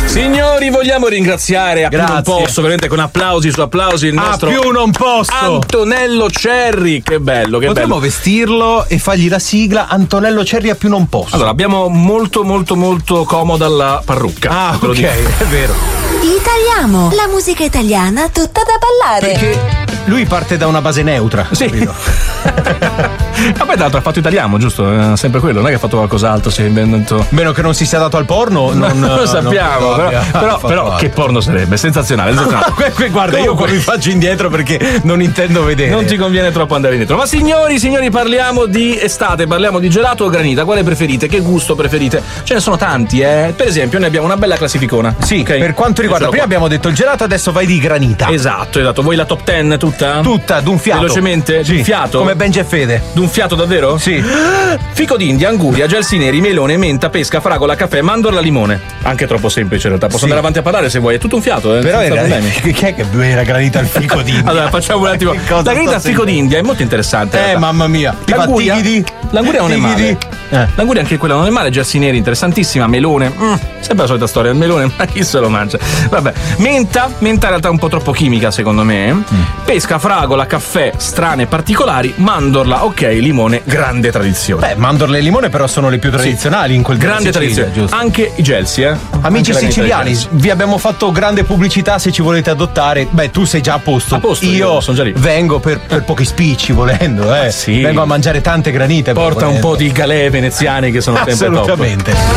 Signori, vogliamo ringraziare a più non posso, veramente con applausi su applausi, il nostro più non posso Antonello Cerri. Che bello, che Potremmo vestirlo e fargli la sigla Antonello Cerri a più non posso. Allora, abbiamo molto comoda la parrucca. Ah, ok, è vero. Italiamo, la musica italiana tutta da ballare. Perché lui parte da una base neutra. Sì. Vabbè, d'altro ha fatto Italiamo, giusto? Sempre quello, non è che ha fatto qualcos'altro, si è inventato. Meno che non si sia dato al porno, non lo sappiamo, però che porno sarebbe? Sensazionale. Guarda, io qua mi faccio indietro perché non intendo vedere. Non ti conviene troppo andare indietro. Ma signori, parliamo di estate, parliamo di gelato o granita. Quale preferite? Che gusto preferite? Ce ne sono tanti, eh. Per esempio, noi abbiamo una bella classificona. Sì, okay? Per quanto riguarda, prima abbiamo detto il gelato, adesso vai di granita. Esatto. Vuoi la top 10 tutta? Tutta, d'un fiato. Velocemente? Sì. D'un fiato? Come Benji e Fede. D'un fiato davvero? Sì. Fico d'India, anguria, gelsi neri, melone, menta, pesca, fragola, caffè, mandorla, limone. Anche troppo semplice in realtà. Posso andare avanti a parlare se vuoi, è tutto un fiato, Però chi è che era granita al fico d'India? Allora facciamo un attimo. La granita al fico d'India è molto interessante. Mamma mia. L'anguria non è male. L'anguria anche quella non è male, gelsi neri, interessantissima, melone. Sempre la solita storia, il melone, ma chi se lo mangia? Vabbè. Menta in realtà è un po' troppo chimica secondo me. Pesca, fragola, caffè, strane particolari, mandorla, ok, limone, grande tradizione. Mandorle e limone però sono le più tradizionali in quel grande tradizione, giusto? Anche i gelsi, Amici siciliani, vi abbiamo fatto grande pubblicità, se ci volete adottare. Tu sei già a posto. Io sono già lì. Vengo per pochi spicci volendo, Sì. Vengo a mangiare tante granite. Porta un po' di galee veneziane che sono sempre top. Assolutamente.